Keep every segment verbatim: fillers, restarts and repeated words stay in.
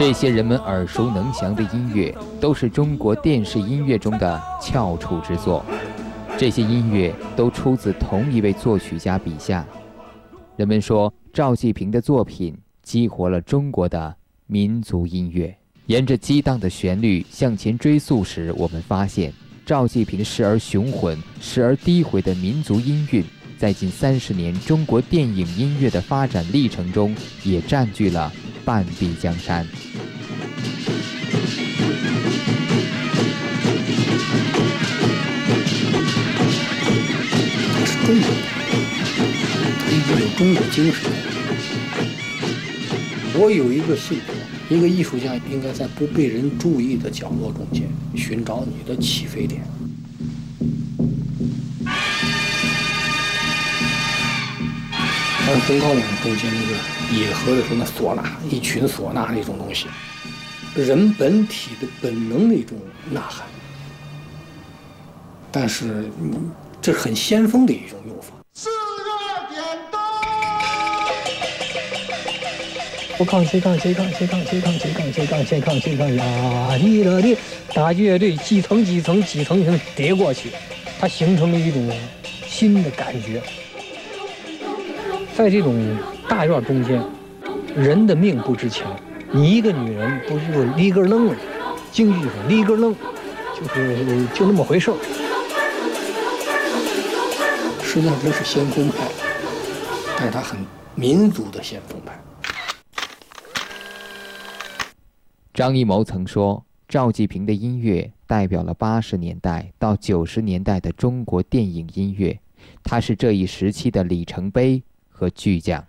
这些人们耳熟能详的音乐，都是中国电视音乐中的翘楚之作。这些音乐都出自同一位作曲家笔下。人们说，赵季平的作品激活了中国的民族音乐。沿着激荡的旋律向前追溯时，我们发现赵季平时而雄浑、时而低回的民族音韵，在近三十年中国电影音乐的发展历程中，也占据了半壁江山。 中国，它一直有中国精神。我有一个信条，一个艺术家应该在不被人注意的角落中间寻找你的起飞点。而红高粱中间那个野河的时候，那唢呐，一群唢呐那种东西，人本体的本能的一种呐喊，但是这是很先锋的一种用法。 四个点灯， 我抗谁抗谁抗谁抗谁抗谁抗谁抗谁抗谁抗呀！你的的大乐队几层几层几层层叠过去，它形成了一种新的感觉。在这种大院中间，人的命不值钱，你一个女人不是立根愣了，京剧上立根愣，就是就那么回事儿。 实际上这是先锋派，但是他很民族的先锋派。 张艺谋曾说，赵季平的音乐代表了八十年代到九十年代的中国电影音乐，他是这一时期的里程碑和巨匠。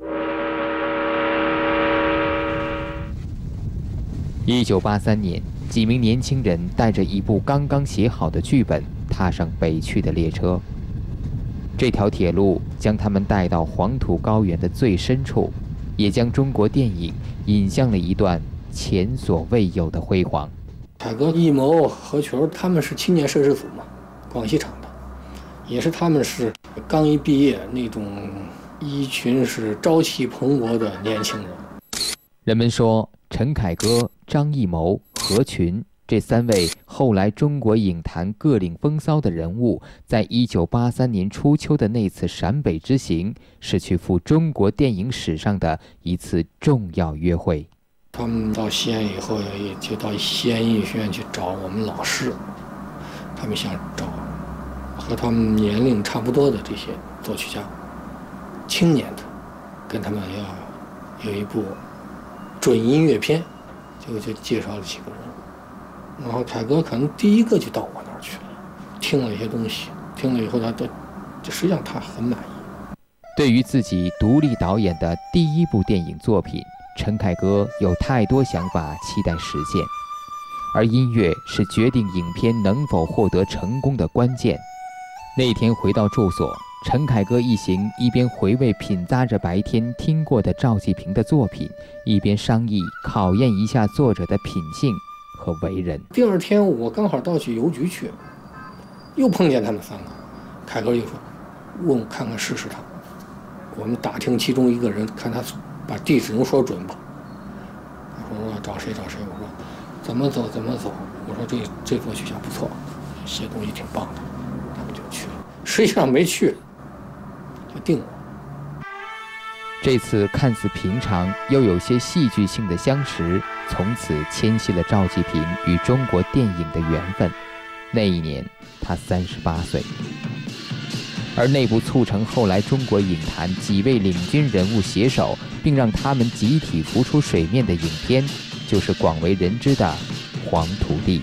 一九八三年，几名年轻人带着一部刚刚写好的剧本，踏上北去的列车。这条铁路将他们带到黄土高原的最深处，也将中国电影引向了一段前所未有的辉煌。 凯歌、艺谋、何群他们是青年摄制组嘛，广西厂的，也是他们是刚一毕业那种一群是朝气蓬勃的年轻人。 人们说，陈凯歌、张艺谋、何群这三位后来中国影坛各领风骚的人物，在一九八三年初秋的那次陕北之行，是去赴中国电影史上的一次重要约会。 他们到西安以后，也就到西安音乐学院去找我们老师，他们想找和他们年龄差不多的这些作曲家，青年的，跟他们要有一部准音乐片，结果就介绍了几个人。然后凯歌可能第一个就到我那儿去了，听了一些东西，听了以后他都，实际上他很满意。 对于自己独立导演的第一部电影作品，陈凯歌有太多想法期待实现，而音乐是决定影片能否获得成功的关键。那天回到住所，陈凯歌一行一边回味品咂着白天听过的赵季平的作品，一边商议考验一下作者的品性和为人。 第二天我刚好到去邮局去，又碰见他们三个，凯歌就说问我看看试试他，我们打听其中一个人，看他把地址能说准不？我说找谁找谁，我说怎么走怎么走，我说这这作曲家不错，写东西挺棒的，他们就去了。实际上没去，就定了。 这次看似平常又有些戏剧性的相识，从此牵系了赵季平与中国电影的缘分。那一年他三十八岁，而那部促成后来中国影坛几位领军人物携手，并让他们集体浮出水面的影片，就是广为人知的《黄土地》。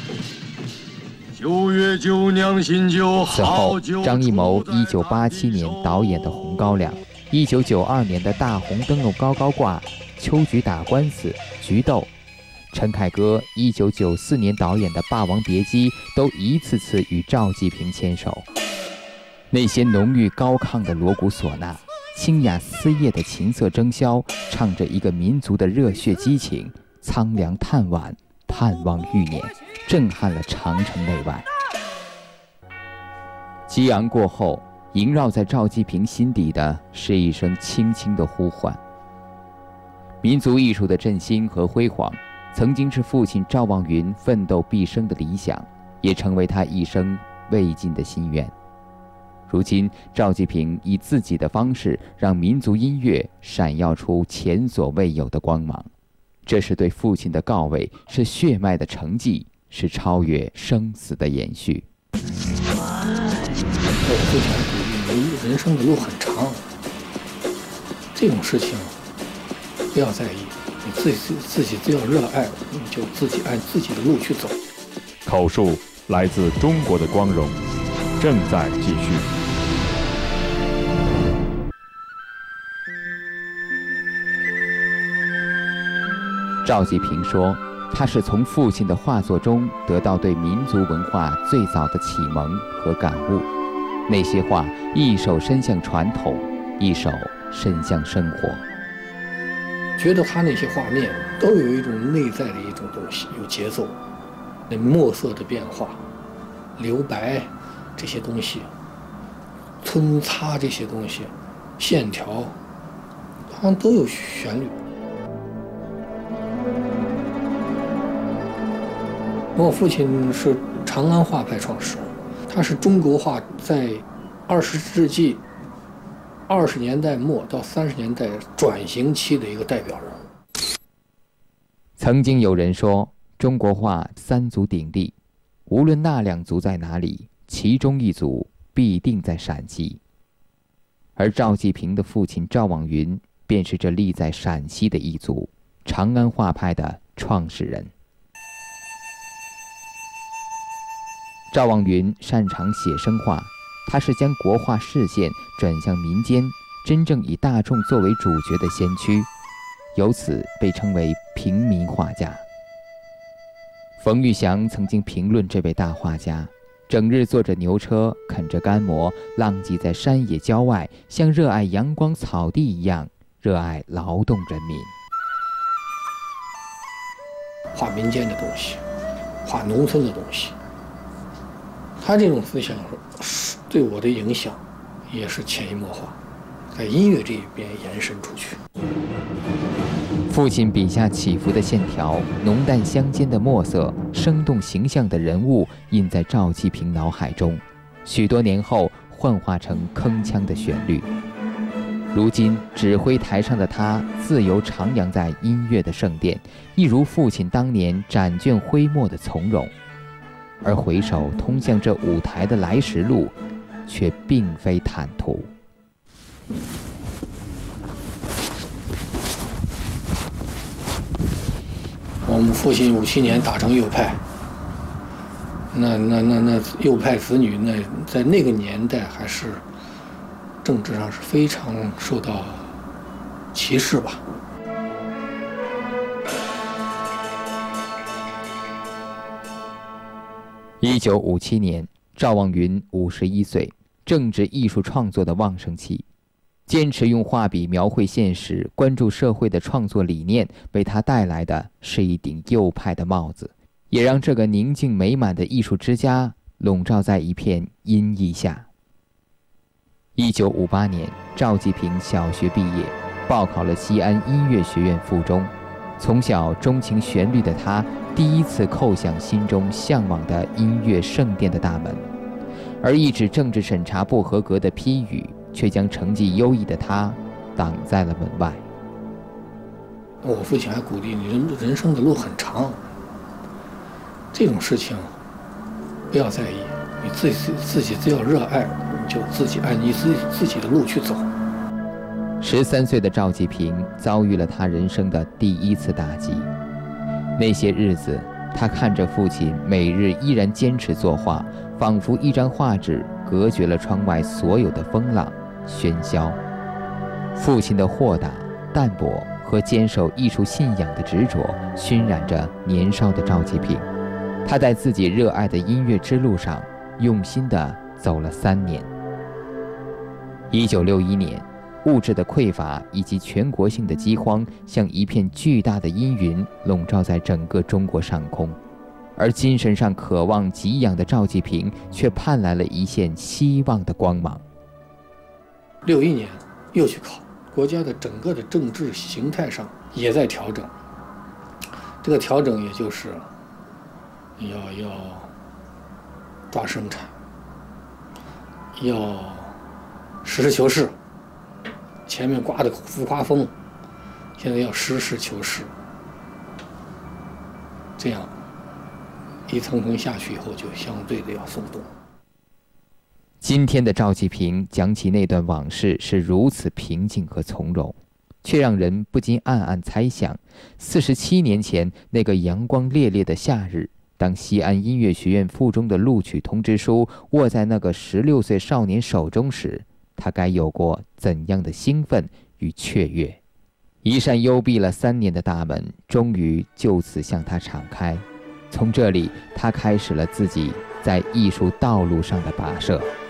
九月九娘新酒此后，张艺谋一九八七年导演的《红高粱》，一九九二年的大红灯笼高高挂、秋菊打官司、菊豆，陈凯歌一九九四年导演的《霸王别姬》都一次次与赵季平牵手。那些浓郁高亢的锣鼓唢呐，清雅丝叶的琴瑟征箫，唱着一个民族的热血激情，苍凉叹惋，盼望欲年，震撼了长城内外。激昂过后，萦绕在赵季平心底的是一声轻轻的呼唤。 民族艺术的振兴和辉煌，曾经是父亲赵望云奋斗毕生的理想，也成为他一生未尽的心愿。如今，赵季平以自己的方式让民族音乐闪耀出前所未有的光芒，这是对父亲的告慰，是血脉的承继，是超越生死的延续。 我父亲鼓励你，人生的路很长，这种事情不要在意，你自己自己只要热爱，你就自己按自己的路去走。 口述来自中国的光荣，正在继续。 赵季平说，他是从父亲的画作中得到对民族文化最早的启蒙和感悟。那些画一手伸向传统，一手伸向生活。 觉得他那些画面都有一种内在的一种东西，有节奏，那墨色的变化、留白这些东西、皴擦这些东西、线条，好像都有旋律。我父亲是长安画派创始人，他是中国画在二十世纪二十年代末到三十年代转型期的一个代表人物。 曾经有人说，中国画三足鼎立，无论那两足在哪里，其中一足必定在陕西。而赵季平的父亲赵望云便是这立在陕西的一族，长安画派的创始人。赵望云擅长写生画，他是将国画视线转向民间，真正以大众作为主角的先驱，由此被称为平民画家。冯玉祥曾经评论这位大画家，整日坐着牛车，啃着干馍，浪迹在山野郊外，像热爱阳光草地一样热爱劳动人民。 画民间的东西，画农村的东西，他这种思想对我的影响也是潜移默化，在音乐这一边延伸出去。 父亲笔下起伏的线条、浓淡相间的墨色、生动形象的人物印在赵季平脑海中，许多年后幻化成铿锵的旋律。如今指挥台上的他自由徜徉在音乐的圣殿，一如父亲当年展卷挥墨的从容。而回首通向这舞台的来时路，却并非坦途。 我们父亲五七年打成右派，那那那那右派子女，那在那个年代还是政治上是非常受到歧视吧。 一九五七年，赵望云五十一岁，正值艺术创作的旺盛期，坚持用画笔描绘现实、关注社会的创作理念，为他带来的是一顶右派的帽子，也让这个宁静美满的艺术之家笼罩在一片阴翳下。一九五八年，赵季平小学毕业，报考了西安音乐学院附中。从小钟情旋律的他，第一次叩响心中向往的音乐圣殿的大门，而一纸政治审查不合格的批语，却将成绩优异的他挡在了门外。 我父亲还鼓励你，人人生的路很长，这种事情不要在意，你自己自己只要热爱，你就自己按你自己自己的路去走。 十三岁的赵季平遭遇了他人生的第一次打击。那些日子，他看着父亲每日依然坚持作画，仿佛一张画纸隔绝了窗外所有的风浪喧嚣。父亲的豁达、淡泊和坚守艺术信仰的执着，熏染着年少的赵季平。他在自己热爱的音乐之路上，用心地走了三年。一九六一年。物质的匮乏以及全国性的饥荒，像一片巨大的阴云笼罩在整个中国上空，而精神上渴望给养的赵季平却盼来了一线希望的光芒。 六一年又去考， 国家的整个的政治形态上也在调整。这个调整也就是要要抓生产，要实事求是。前面刮的浮夸风，现在要实事求是。这样一层层下去以后，就相对的要松动。 今天的赵季平讲起那段往事是如此平静和从容，却让人不禁暗暗猜想，四十七年前那个阳光烈烈的夏日，当西安音乐学院附中的录取通知书握在那个十六岁少年手中时，他该有过怎样的兴奋与雀跃？一扇幽闭了三年的大门终于就此向他敞开，从这里他开始了自己在艺术道路上的跋涉。